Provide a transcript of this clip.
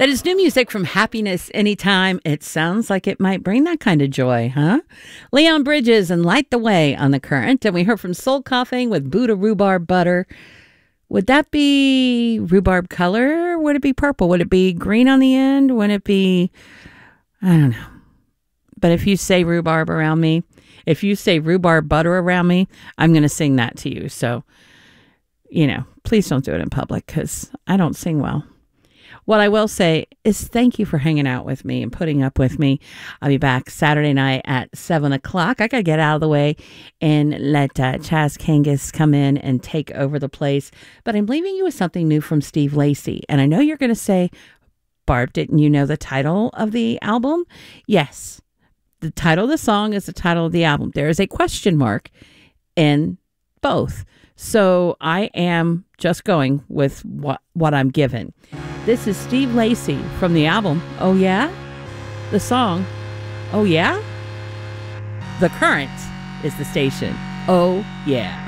That is new music from Happiness Anytime. It sounds like it might bring that kind of joy, huh? Leon Bridges and Light the Way on The Current. And we heard from Soul Coughing with Buddha Rhubarb Butter. Would that be rhubarb color? Would it be purple? Would it be green on the end? Would it be, I don't know. But if you say rhubarb around me, if you say rhubarb butter around me, I'm going to sing that to you. So, please don't do it in public because I don't sing well. What I will say is thank you for hanging out with me and putting up with me. I'll be back Saturday night at 7 o'clock. I got to get out of the way and let Chaz Kangas come in and take over the place. But I'm leaving you with something new from Steve Lacy. And I know you're going to say, Barb, didn't you know the title of the album? Yes. The title of the song is the title of the album. There is a question mark in both. So I am just going with what I'm given. This is Steve Lacy from the album, Oh Yeah? The song, Oh Yeah? The Current is the station. Oh Yeah.